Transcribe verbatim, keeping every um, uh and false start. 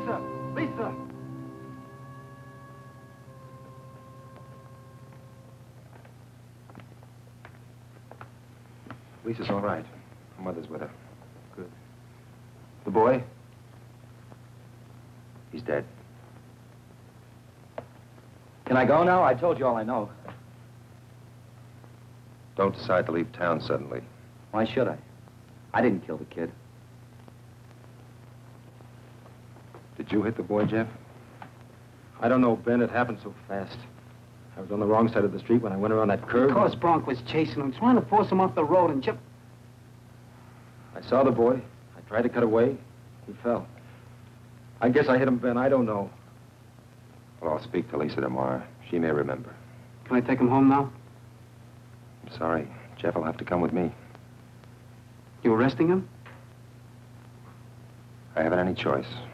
Lisa! Lisa! Lisa's all right. Her mother's with her. Good. The boy? He's dead. Can I go now? I told you all I know. Don't decide to leave town suddenly. Why should I? I didn't kill the kid. Did you hit the boy, Jeff? I don't know, Ben. It happened so fast. I was on the wrong side of the street when I went around that curve. Of course, Bronk was chasing him, trying to force him off the road, and Jeff... I saw the boy. I tried to cut away. He fell. I guess I hit him, Ben. I don't know. Well, I'll speak to Lisa tomorrow. She may remember. Can I take him home now? I'm sorry. Jeff will have to come with me. You arresting him? I haven't any choice.